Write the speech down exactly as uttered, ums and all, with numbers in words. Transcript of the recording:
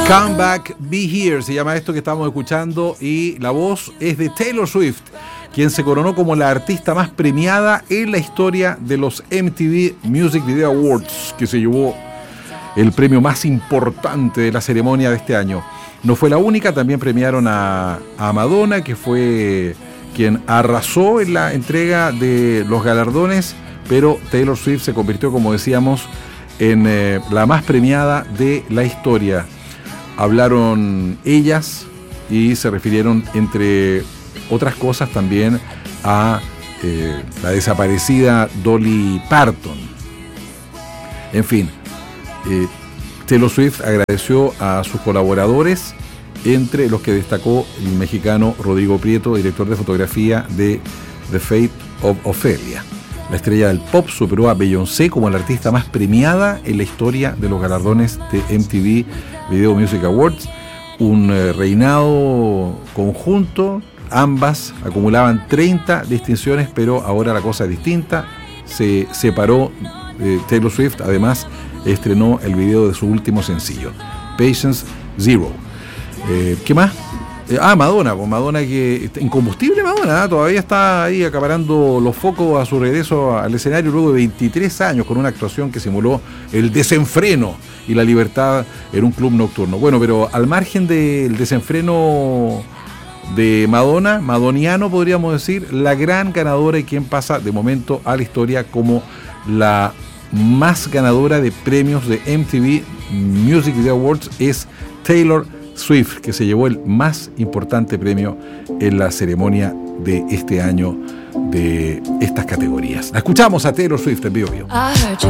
Come Back, Be Here, se llama esto que estamos escuchando, y la voz es de Taylor Swift, quien se coronó como la artista más premiada en la historia de los M T V Music Video Awards, que se llevó el premio más importante de la ceremonia de este año. No fue la única, también premiaron a, a Madonna, que fue quien arrasó en la entrega de los galardones, pero Taylor Swift se convirtió, como decíamos, en eh, la más premiada de la historia. Hablaron ellas y se refirieron, entre otras cosas, también a eh, la desaparecida Dolly Parton. En fin, eh, Taylor Swift agradeció a sus colaboradores, entre los que destacó el mexicano Rodrigo Prieto, director de fotografía de The Fate of Ophelia. La estrella del pop superó a Beyoncé como la artista más premiada en la historia de los galardones de M T V Video Music Awards. Un eh, reinado conjunto, ambas acumulaban treinta distinciones, pero ahora la cosa es distinta. Se separó. eh, Taylor Swift además estrenó el video de su último sencillo, Patience Zero. Eh, ¿Qué más? Eh, ah, Madonna, pues Madonna que incombustible Madonna, ¿eh? Todavía está ahí acaparando los focos a su regreso al escenario luego de veintitrés años, con una actuación que simuló el desenfreno y la libertad en un club nocturno. Bueno, pero al margen del desenfreno de Madonna, madoniano podríamos decir, la gran ganadora y quien pasa de momento a la historia como la más ganadora de premios de M T V Music Video Awards es Taylor Swift, que se llevó el más importante premio en la ceremonia de este año de estas categorías. La escuchamos a Taylor Swift en vivo.